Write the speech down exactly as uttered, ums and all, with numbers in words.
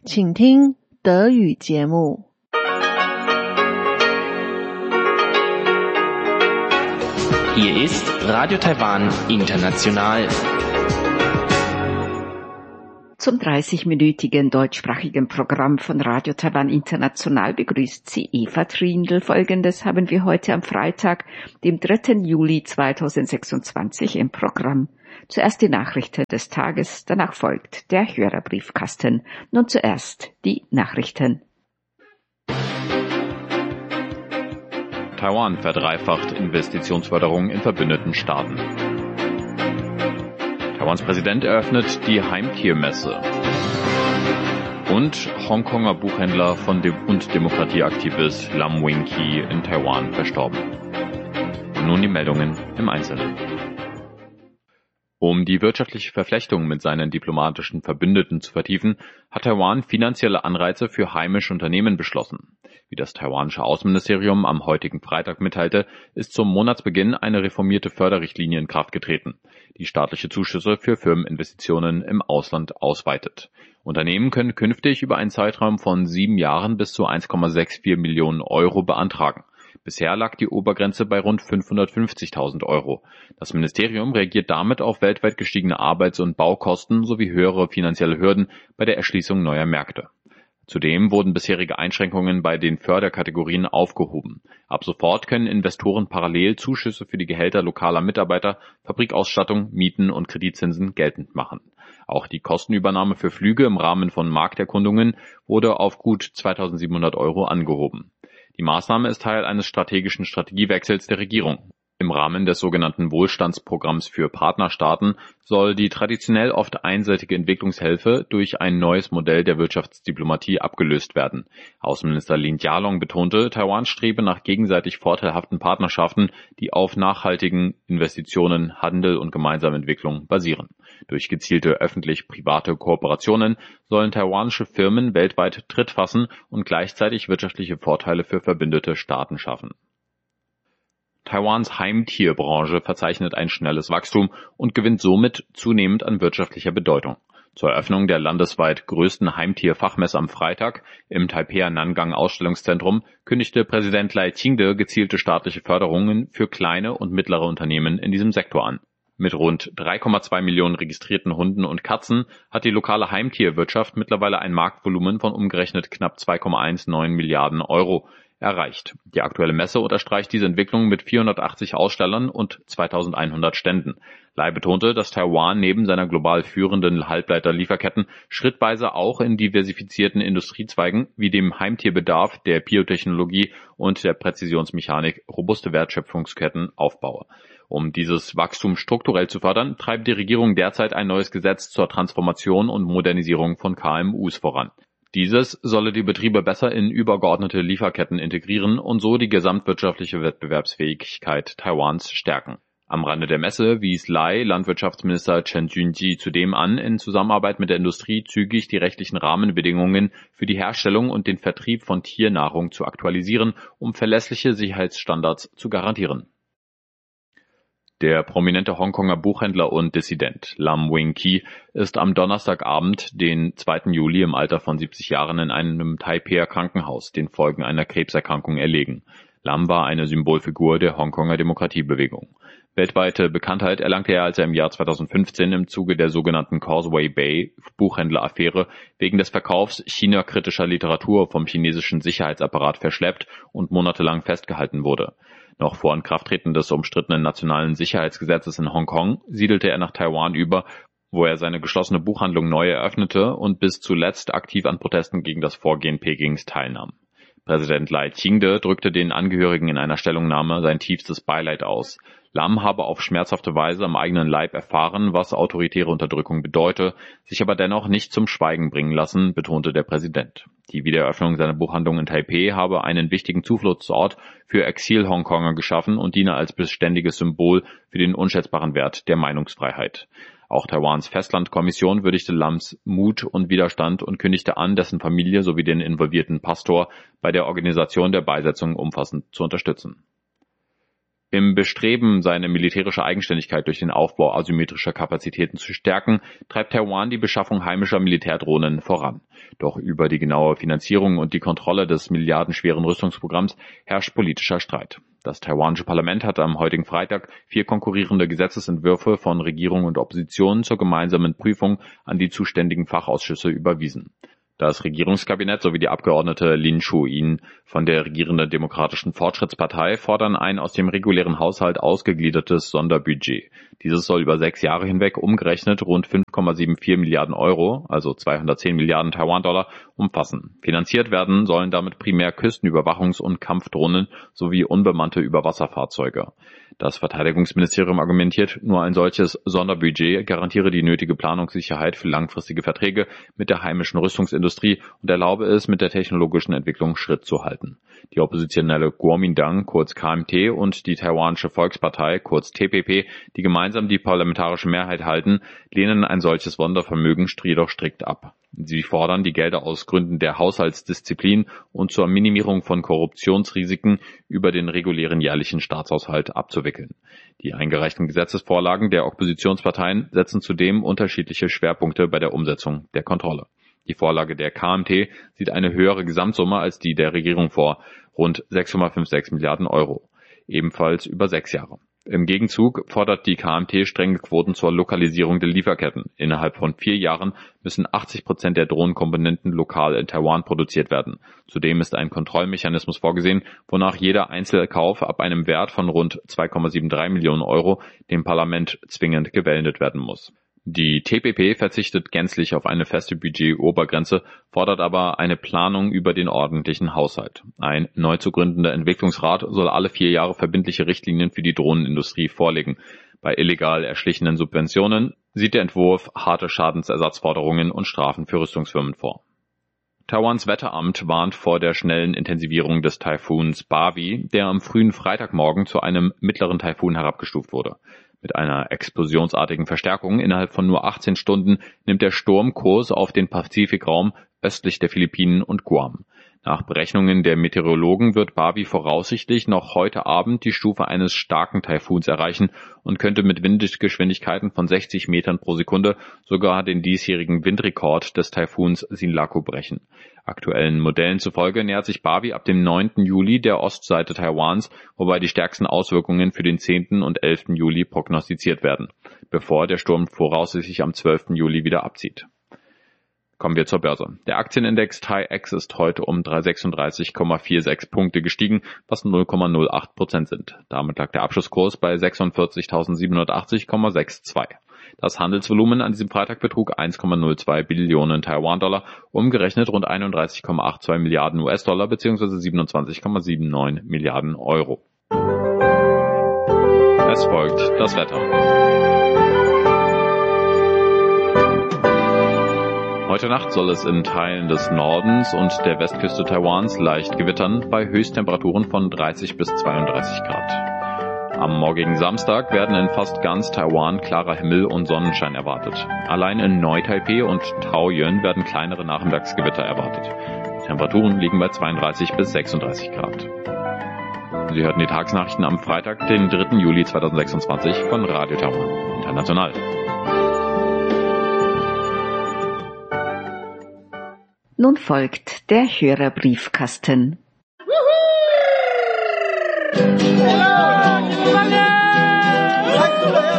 请听德语节目。 Hier ist Radio Taiwan International. Zum dreißigminütigen deutschsprachigen Programm von Radio Taiwan International begrüßt sie Eva Trindl. Folgendes haben wir heute am Freitag, dem dritten Juli zweitausendsechsundzwanzig im Programm. Zuerst die Nachrichten des Tages, danach folgt der Hörerbriefkasten. Nun zuerst die Nachrichten. Taiwan verdreifacht Investitionsförderung in verbündeten Staaten. Taiwans Präsident eröffnet die Heimtiermesse. Und Hongkonger Buchhändler von Dem- und Demokratieaktivist Lam Wing-Ki in Taiwan verstorben. Und nun die Meldungen im Einzelnen. Um die wirtschaftliche Verflechtung mit seinen diplomatischen Verbündeten zu vertiefen, hat Taiwan finanzielle Anreize für heimische Unternehmen beschlossen. Wie das taiwanische Außenministerium am heutigen Freitag mitteilte, ist zum Monatsbeginn eine reformierte Förderrichtlinie in Kraft getreten, die staatliche Zuschüsse für Firmeninvestitionen im Ausland ausweitet. Unternehmen können künftig über einen Zeitraum von sieben Jahren bis zu eins Komma vierundsechzig Millionen Euro beantragen. Bisher lag die Obergrenze bei rund fünfhundertfünfzigtausend Euro. Das Ministerium reagiert damit auf weltweit gestiegene Arbeits- und Baukosten sowie höhere finanzielle Hürden bei der Erschließung neuer Märkte. Zudem wurden bisherige Einschränkungen bei den Förderkategorien aufgehoben. Ab sofort können Investoren parallel Zuschüsse für die Gehälter lokaler Mitarbeiter, Fabrikausstattung, Mieten und Kreditzinsen geltend machen. Auch die Kostenübernahme für Flüge im Rahmen von Markterkundungen wurde auf gut zweitausendsiebenhundert Euro angehoben. Die Maßnahme ist Teil eines strategischen Strategiewechsels der Regierung. Im Rahmen des sogenannten Wohlstandsprogramms für Partnerstaaten soll die traditionell oft einseitige Entwicklungshilfe durch ein neues Modell der Wirtschaftsdiplomatie abgelöst werden. Außenminister Lin Jialong betonte, Taiwan strebe nach gegenseitig vorteilhaften Partnerschaften, die auf nachhaltigen Investitionen, Handel und gemeinsamer Entwicklung basieren. Durch gezielte öffentlich-private Kooperationen sollen taiwanische Firmen weltweit Tritt fassen und gleichzeitig wirtschaftliche Vorteile für verbündete Staaten schaffen. Taiwans Heimtierbranche verzeichnet ein schnelles Wachstum und gewinnt somit zunehmend an wirtschaftlicher Bedeutung. Zur Eröffnung der landesweit größten Heimtierfachmesse am Freitag im Taipeier Nangang Ausstellungszentrum kündigte Präsident Lai Ching-te gezielte staatliche Förderungen für kleine und mittlere Unternehmen in diesem Sektor an. Mit rund drei Komma zwei Millionen registrierten Hunden und Katzen hat die lokale Heimtierwirtschaft mittlerweile ein Marktvolumen von umgerechnet knapp zwei Komma neunzehn Milliarden Euro erreicht. Die aktuelle Messe unterstreicht diese Entwicklung mit vierhundertachtzig Ausstellern und zweitausendeinhundert Ständen. Lai betonte, dass Taiwan neben seiner global führenden Halbleiterlieferketten schrittweise auch in diversifizierten Industriezweigen wie dem Heimtierbedarf, der Biotechnologie und der Präzisionsmechanik robuste Wertschöpfungsketten aufbaue. Um dieses Wachstum strukturell zu fördern, treibt die Regierung derzeit ein neues Gesetz zur Transformation und Modernisierung von K M Us voran. Dieses solle die Betriebe besser in übergeordnete Lieferketten integrieren und so die gesamtwirtschaftliche Wettbewerbsfähigkeit Taiwans stärken. Am Rande der Messe wies Lai Landwirtschaftsminister Chen Junji zudem an, in Zusammenarbeit mit der Industrie zügig die rechtlichen Rahmenbedingungen für die Herstellung und den Vertrieb von Tiernahrung zu aktualisieren, um verlässliche Sicherheitsstandards zu garantieren. Der prominente Hongkonger Buchhändler und Dissident Lam Wing-Ki ist am Donnerstagabend, den zweiten Juli, im Alter von siebzig Jahren in einem Taipeier Krankenhaus den Folgen einer Krebserkrankung erlegen. Lam war eine Symbolfigur der Hongkonger Demokratiebewegung. Weltweite Bekanntheit erlangte er, als er im Jahr zweitausendfünfzehn im Zuge der sogenannten Causeway Bay Buchhändleraffäre wegen des Verkaufs China-kritischer Literatur vom chinesischen Sicherheitsapparat verschleppt und monatelang festgehalten wurde. Noch vor Inkrafttreten des umstrittenen nationalen Sicherheitsgesetzes in Hongkong siedelte er nach Taiwan über, wo er seine geschlossene Buchhandlung neu eröffnete und bis zuletzt aktiv an Protesten gegen das Vorgehen Pekings teilnahm. Präsident Lai Ching-te drückte den Angehörigen in einer Stellungnahme sein tiefstes Beileid aus. Lam habe auf schmerzhafte Weise am eigenen Leib erfahren, was autoritäre Unterdrückung bedeute, sich aber dennoch nicht zum Schweigen bringen lassen, betonte der Präsident. Die Wiedereröffnung seiner Buchhandlung in Taipeh habe einen wichtigen Zufluchtsort für Exil-Hongkonger geschaffen und diene als beständiges Symbol für den unschätzbaren Wert der Meinungsfreiheit. Auch Taiwans Festlandkommission würdigte Lams Mut und Widerstand und kündigte an, dessen Familie sowie den involvierten Pastor bei der Organisation der Beisetzung umfassend zu unterstützen. Im Bestreben, seine militärische Eigenständigkeit durch den Aufbau asymmetrischer Kapazitäten zu stärken, treibt Taiwan die Beschaffung heimischer Militärdrohnen voran. Doch über die genaue Finanzierung und die Kontrolle des milliardenschweren Rüstungsprogramms herrscht politischer Streit. Das taiwanische Parlament hat am heutigen Freitag vier konkurrierende Gesetzesentwürfe von Regierung und Opposition zur gemeinsamen Prüfung an die zuständigen Fachausschüsse überwiesen. Das Regierungskabinett sowie die Abgeordnete Lin Shu-in von der regierenden Demokratischen Fortschrittspartei fordern ein aus dem regulären Haushalt ausgegliedertes Sonderbudget. Dieses soll über sechs Jahre hinweg umgerechnet rund fünf Komma vierundsiebzig Milliarden Euro, also zweihundertzehn Milliarden Taiwan-Dollar, umfassen. Finanziert werden sollen damit primär Küstenüberwachungs- und Kampfdrohnen sowie unbemannte Überwasserfahrzeuge. Das Verteidigungsministerium argumentiert, nur ein solches Sonderbudget garantiere die nötige Planungssicherheit für langfristige Verträge mit der heimischen Rüstungsindustrie und erlaube es, mit der technologischen Entwicklung Schritt zu halten. Die oppositionelle Kuomintang, kurz K M T, und die Taiwanische Volkspartei, kurz T P P, die gemeinsam die parlamentarische Mehrheit halten, lehnen ein solches Sondervermögen jedoch strikt ab. Sie fordern, die Gelder aus Gründen der Haushaltsdisziplin und zur Minimierung von Korruptionsrisiken über den regulären jährlichen Staatshaushalt abzuwickeln. Die eingereichten Gesetzesvorlagen der Oppositionsparteien setzen zudem unterschiedliche Schwerpunkte bei der Umsetzung der Kontrolle. Die Vorlage der K M T sieht eine höhere Gesamtsumme als die der Regierung vor, rund sechs Komma sechsundfünfzig Milliarden Euro, ebenfalls über sechs Jahre. Im Gegenzug fordert die K M T strenge Quoten zur Lokalisierung der Lieferketten. Innerhalb von vier Jahren müssen achtzig Prozent der Drohnenkomponenten lokal in Taiwan produziert werden. Zudem ist ein Kontrollmechanismus vorgesehen, wonach jeder Einzelkauf ab einem Wert von rund zwei Komma dreiundsiebzig Millionen Euro dem Parlament zwingend gemeldet werden muss. Die T P P verzichtet gänzlich auf eine feste Budgetobergrenze, fordert aber eine Planung über den ordentlichen Haushalt. Ein neu zu gründender Entwicklungsrat soll alle vier Jahre verbindliche Richtlinien für die Drohnenindustrie vorlegen. Bei illegal erschlichenen Subventionen sieht der Entwurf harte Schadensersatzforderungen und Strafen für Rüstungsfirmen vor. Taiwans Wetteramt warnt vor der schnellen Intensivierung des Taifuns Bavi, der am frühen Freitagmorgen zu einem mittleren Taifun herabgestuft wurde. Mit einer explosionsartigen Verstärkung innerhalb von nur achtzehn Stunden nimmt der Sturm Kurs auf den Pazifikraum östlich der Philippinen und Guam. Nach Berechnungen der Meteorologen wird Bavi voraussichtlich noch heute Abend die Stufe eines starken Taifuns erreichen und könnte mit Windgeschwindigkeiten von sechzig Metern pro Sekunde sogar den diesjährigen Windrekord des Taifuns Sinlaku brechen. Aktuellen Modellen zufolge nähert sich Bavi ab dem neunten Juli der Ostseite Taiwans, wobei die stärksten Auswirkungen für den zehnten und elften Juli prognostiziert werden, bevor der Sturm voraussichtlich am zwölften Juli wieder abzieht. Kommen wir zur Börse. Der Aktienindex T A I X ist heute um dreihundertsechsunddreißig Komma sechsundvierzig Punkte gestiegen, was null Komma null acht Prozent sind. Damit lag der Abschlusskurs bei sechsundvierzigtausendsiebenhundertachtzig Komma zweiundsechzig. Das Handelsvolumen an diesem Freitag betrug eins Komma null zwei Billionen Taiwan-Dollar, umgerechnet rund einunddreißig Komma zweiundachtzig Milliarden U S-Dollar bzw. siebenundzwanzig Komma neunundsiebzig Milliarden Euro. Es folgt das Wetter. Heute Nacht soll es in Teilen des Nordens und der Westküste Taiwans leicht gewittern, bei Höchsttemperaturen von dreißig bis zweiunddreißig Grad. Am morgigen Samstag werden in fast ganz Taiwan klarer Himmel und Sonnenschein erwartet. Allein in Neu-Taipei und Taoyuan werden kleinere Nachmittagsgewitter erwartet. Die Temperaturen liegen bei zweiunddreißig bis sechsunddreißig Grad. Sie hörten die Tagesnachrichten am Freitag, den dritten Juli zweitausendsechsundzwanzig von Radio Taiwan International. Nun folgt der Hörerbriefkasten. Hello,